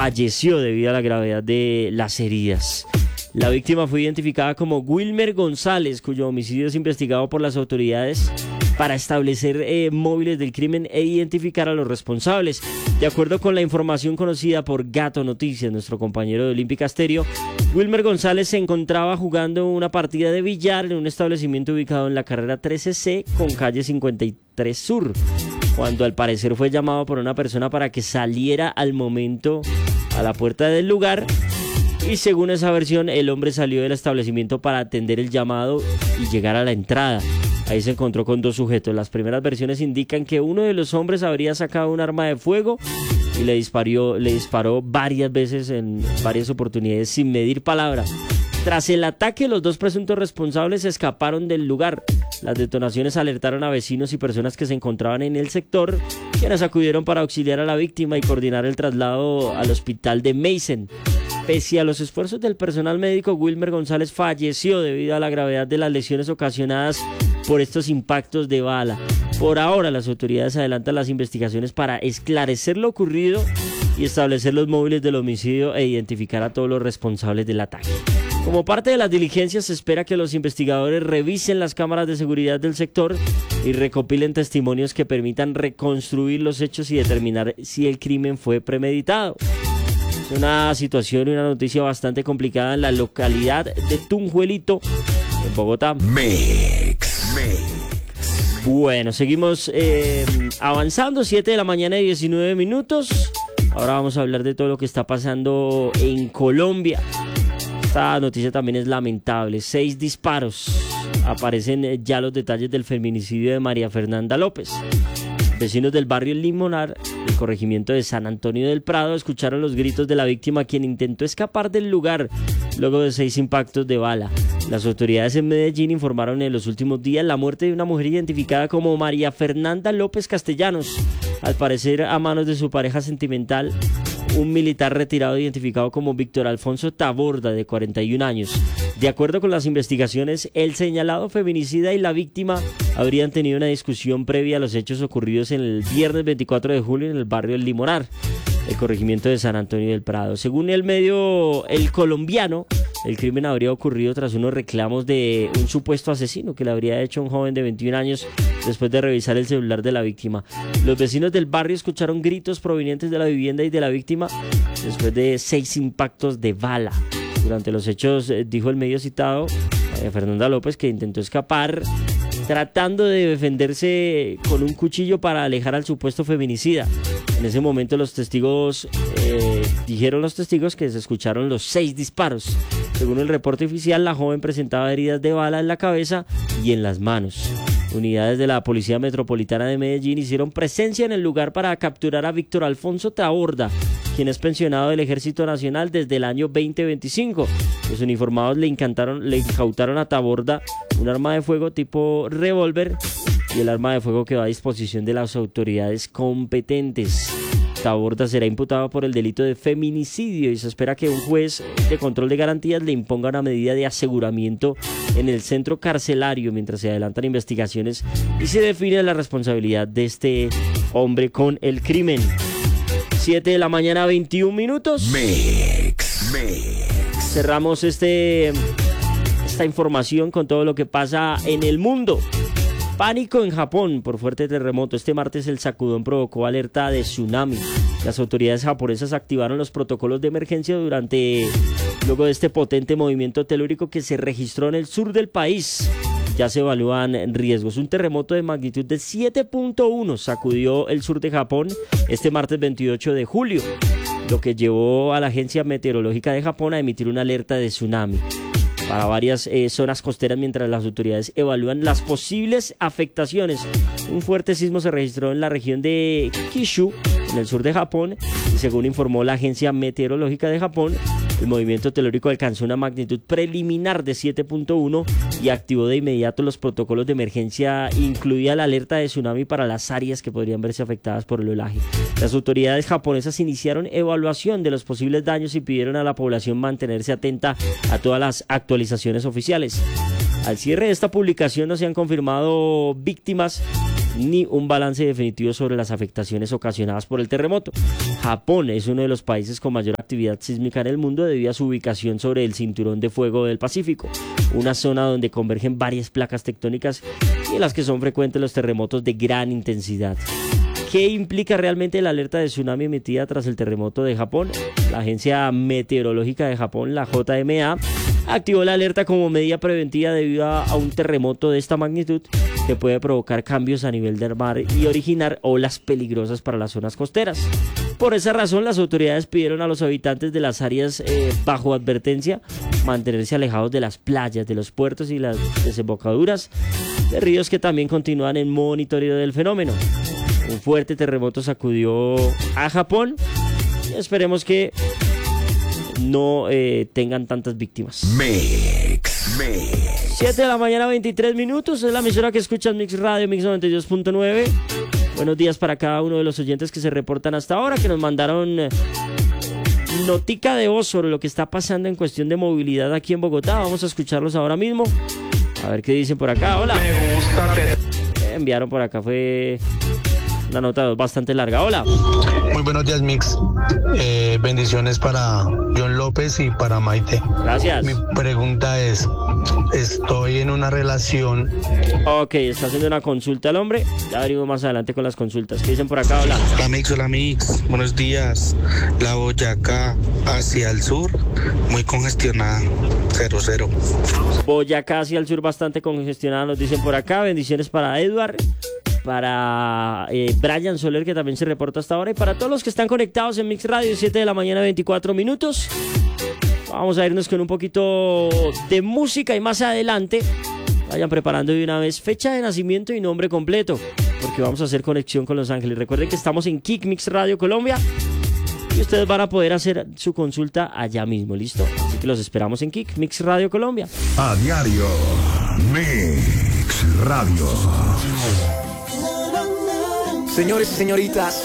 falleció debido a la gravedad de las heridas. La víctima fue identificada como Wilmer González, cuyo homicidio es investigado por las autoridades para establecer móviles del crimen e identificar a los responsables. De acuerdo con la información conocida por Gato Noticias, nuestro compañero de Olímpica Estéreo, Wilmer González se encontraba jugando una partida de billar en un establecimiento ubicado en la carrera 13C con calle 53 Sur, cuando al parecer fue llamado por una persona para que saliera al momento a la puerta del lugar. Y según esa versión, el hombre salió del establecimiento para atender el llamado y llegar a la entrada. Ahí se encontró con dos sujetos. Las primeras versiones indican que uno de los hombres habría sacado un arma de fuego y le disparó varias veces en varias oportunidades sin medir palabra. Tras el ataque, los dos presuntos responsables escaparon del lugar. Las detonaciones alertaron a vecinos y personas que se encontraban en el sector, quienes acudieron para auxiliar a la víctima y coordinar el traslado al hospital de Mason. Pese a los esfuerzos del personal médico, Wilmer González falleció debido a la gravedad de las lesiones ocasionadas por estos impactos de bala. Por ahora, las autoridades adelantan las investigaciones para esclarecer lo ocurrido y establecer los móviles del homicidio e identificar a todos los responsables del ataque. Como parte de las diligencias, se espera que los investigadores revisen las cámaras de seguridad del sector y recopilen testimonios que permitan reconstruir los hechos y determinar si el crimen fue premeditado. Es una situación y una noticia bastante complicada en la localidad de Tunjuelito, en Bogotá. Bueno, seguimos avanzando, 7 de la mañana y 19 minutos. Ahora vamos a hablar de todo lo que está pasando en Colombia. Esta noticia también es lamentable. 6 disparos. Aparecen ya los detalles del feminicidio de María Fernanda López. Vecinos del barrio El Limonar, el corregimiento de San Antonio del Prado, escucharon los gritos de la víctima, quien intentó escapar del lugar luego de 6 impactos de bala. Las autoridades en Medellín informaron en los últimos días la muerte de una mujer identificada como María Fernanda López Castellanos, al parecer a manos de su pareja sentimental, un militar retirado identificado como Víctor Alfonso Taborda, de 41 años. De acuerdo con las investigaciones, el señalado feminicida y la víctima habrían tenido una discusión previa a los hechos ocurridos el viernes 24 de julio en el barrio El Limonar, el corregimiento de San Antonio del Prado. Según el medio El Colombiano, el crimen habría ocurrido tras unos reclamos de un supuesto asesino que le habría hecho a un joven de 21 años después de revisar el celular de la víctima. Los vecinos del barrio escucharon gritos provenientes de la vivienda y de la víctima después de 6 impactos de bala. Durante los hechos, dijo el medio citado, María Fernanda López, que intentó escapar tratando de defenderse con un cuchillo para alejar al supuesto feminicida. En ese momento dijeron los testigos que se escucharon los 6 disparos. Según el reporte oficial, la joven presentaba heridas de bala en la cabeza y en las manos. Unidades de la Policía Metropolitana de Medellín hicieron presencia en el lugar para capturar a Víctor Alfonso Taborda, quien es pensionado del Ejército Nacional desde el año 2025. Los uniformados le incautaron a Taborda un arma de fuego tipo revólver y el arma de fuego quedó a disposición de las autoridades competentes. Taborda será imputado por el delito de feminicidio y se espera que un juez de control de garantías le imponga una medida de aseguramiento en el centro carcelario mientras se adelantan investigaciones y se define la responsabilidad de este hombre con el crimen. 7 de la mañana, 21 minutos. Cerramos esta información con todo lo que pasa en el mundo. Pánico en Japón por fuerte terremoto. Este martes el sacudón provocó alerta de tsunami. Las autoridades japonesas activaron los protocolos de emergencia luego de este potente movimiento telúrico que se registró en el sur del país. Ya se evalúan riesgos. Un terremoto de magnitud de 7.1 sacudió el sur de Japón este martes 28 de julio, lo que llevó a la Agencia Meteorológica de Japón a emitir una alerta de tsunami para varias zonas costeras mientras las autoridades evalúan las posibles afectaciones. Un fuerte sismo se registró en la región de Kyushu, en el sur de Japón, y según informó la Agencia Meteorológica de Japón, el movimiento telúrico alcanzó una magnitud preliminar de 7.1 y activó de inmediato los protocolos de emergencia, incluida la alerta de tsunami para las áreas que podrían verse afectadas por el oleaje. Las autoridades japonesas iniciaron evaluación de los posibles daños y pidieron a la población mantenerse atenta a todas las actualizaciones oficiales. Al cierre de esta publicación no se han confirmado víctimas ni un balance definitivo sobre las afectaciones ocasionadas por el terremoto. Japón es uno de los países con mayor actividad sísmica en el mundo debido a su ubicación sobre el cinturón de fuego del Pacífico, una zona donde convergen varias placas tectónicas y en las que son frecuentes los terremotos de gran intensidad. ¿Qué implica realmente la alerta de tsunami emitida tras el terremoto de Japón? La Agencia Meteorológica de Japón, la JMA, activó la alerta como medida preventiva debido a un terremoto de esta magnitud que puede provocar cambios a nivel del mar y originar olas peligrosas para las zonas costeras. Por esa razón, las autoridades pidieron a los habitantes de las áreas bajo advertencia mantenerse alejados de las playas, de los puertos y las desembocaduras de ríos que también continúan en monitoreo del fenómeno. Un fuerte terremoto sacudió a Japón y esperemos que no tengan tantas víctimas. 7 de la mañana, 23 minutos. Es la emisora que escuchas, Mix Radio, Mix 92.9. Buenos días para cada uno de los oyentes que se reportan hasta ahora, que nos mandaron notica de voz sobre lo que está pasando en cuestión de movilidad aquí en Bogotá. Vamos a escucharlos ahora mismo. A ver qué dicen por acá. Hola. Enviaron por acá, fue una nota bastante larga. Hola. Muy buenos días, Mix. Bendiciones para John López y para Maite. Gracias. Mi pregunta es, estoy en una relación. Ok, está haciendo una consulta al hombre. Ya venimos más adelante con las consultas. ¿Qué dicen por acá? Hola. Hola Mix. Buenos días. La Boyacá hacia el sur, muy congestionada. 00. Boyacá hacia el sur bastante congestionada, nos dicen por acá. Bendiciones para Edward, para Brian Soler, que también se reporta hasta ahora, y para todos los que están conectados en Mix Radio, 7 de la mañana, 24 minutos. Vamos a irnos con un poquito de música y más adelante vayan preparando de una vez fecha de nacimiento y nombre completo, porque vamos a hacer conexión con Los Ángeles. Recuerden que estamos en Kick Mix Radio Colombia y ustedes van a poder hacer su consulta allá mismo, ¿listo? Así que los esperamos en Kick Mix Radio Colombia. A diario, Mix Radio. Señores y señoritas,